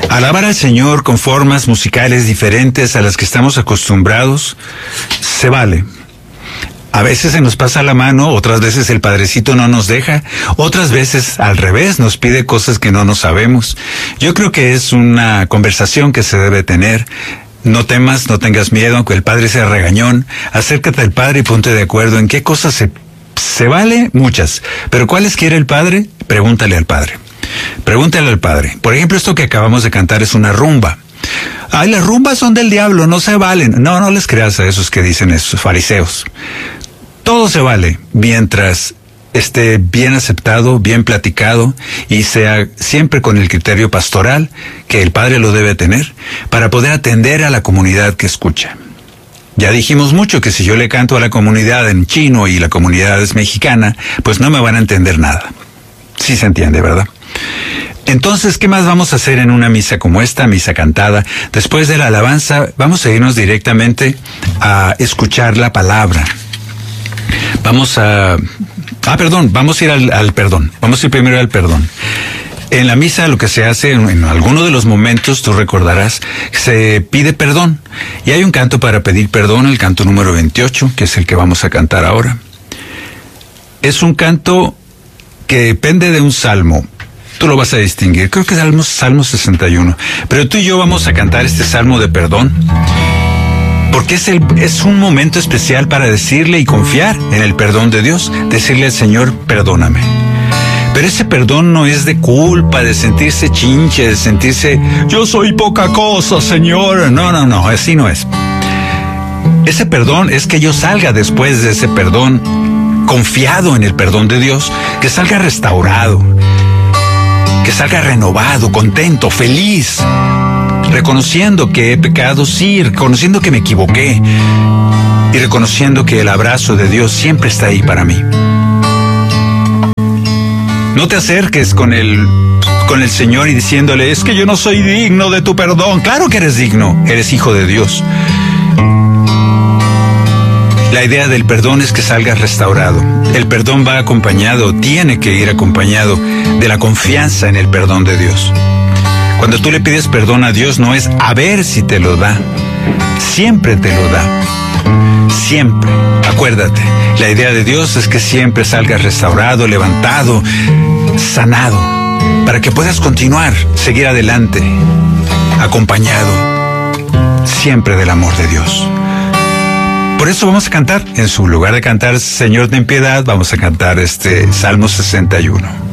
Alabar al Señor con formas musicales diferentes a las que estamos acostumbrados se vale. A veces se nos pasa la mano, otras veces el Padrecito no nos deja, otras veces al revés nos pide cosas que no nos sabemos. Yo creo que es una conversación que se debe tener. No temas, no tengas miedo, aunque el Padre sea regañón. Acércate al Padre y ponte de acuerdo en qué cosas se vale, muchas. Pero ¿cuáles quiere el Padre? Pregúntale al Padre. Pregúntale al Padre. Por ejemplo, esto que acabamos de cantar es una rumba. Ay, las rumbas son del diablo, no se valen. No, no les creas a esos que dicen esos fariseos. Todo se vale mientras esté bien aceptado, bien platicado y sea siempre con el criterio pastoral que el Padre lo debe tener para poder atender a la comunidad que escucha. Ya dijimos mucho que si yo le canto a la comunidad en chino y la comunidad es mexicana, pues no me van a entender nada. Sí se entiende, ¿verdad? Entonces, ¿qué más vamos a hacer en una misa como esta, misa cantada? Después de la alabanza, vamos a irnos directamente a escuchar la palabra. Vamos a ir al perdón. Vamos a ir primero al perdón. En la misa lo que se hace, en alguno de los momentos, tú recordarás, se pide perdón. Y hay un canto para pedir perdón, el canto número 28, que es el que vamos a cantar ahora. Es un canto que depende de un salmo. Tú lo vas a distinguir. Creo que es Salmo 61. Pero tú y yo vamos a cantar este salmo de perdón. Porque es un momento especial para decirle y confiar en el perdón de Dios. Decirle al Señor, perdóname. Pero ese perdón no es de culpa, de sentirse chinche, de sentirse, yo soy poca cosa, Señor. No, así no es. Ese perdón es que yo salga después de ese perdón, confiado en el perdón de Dios, que salga restaurado, que salga renovado, contento, feliz, reconociendo que he pecado, sí, reconociendo que me equivoqué y reconociendo que el abrazo de Dios siempre está ahí para mí. No te acerques con el Señor y diciéndole, es que yo no soy digno de tu perdón. Claro que eres digno, eres hijo de Dios. La idea del perdón es que salgas restaurado. El perdón va acompañado, tiene que ir acompañado de la confianza en el perdón de Dios. Cuando tú le pides perdón a Dios, no es a ver si te lo da. Siempre te lo da. Siempre. Acuérdate, la idea de Dios es que siempre salgas restaurado, levantado, sanado, para que puedas continuar, seguir adelante, acompañado siempre del amor de Dios. Por eso vamos a cantar, en su lugar de cantar Señor ten piedad, vamos a cantar este Salmo 61.